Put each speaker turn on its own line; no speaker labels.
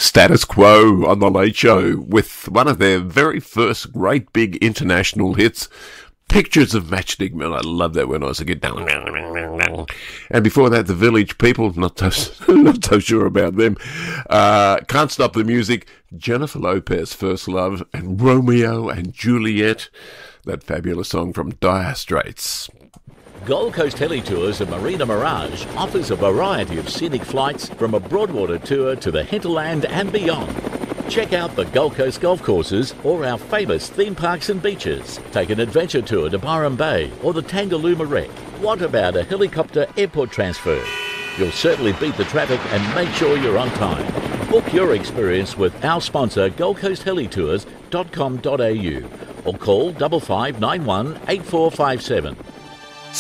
Status Quo on The Late Show with one of their very first great big international hits, Pictures of Matchstick Men. I love that when I was a kid. And before that, The Village People, not so sure about them. Can't Stop the Music, Jennifer Lopez, First Love, and Romeo and Juliet, that fabulous song from Dire Straits.
Gold Coast Heli Tours and Marina Mirage offers a variety of scenic flights from a Broadwater tour to the hinterland and beyond. Check out the Gold Coast golf courses or our famous theme parks and beaches. Take an adventure tour to Byron Bay or the Tangalooma Wreck. What about a helicopter airport transfer? You'll certainly beat the traffic and make sure you're on time. Book your experience with our sponsor goldcoasthelitours.com.au or call 5591 8457.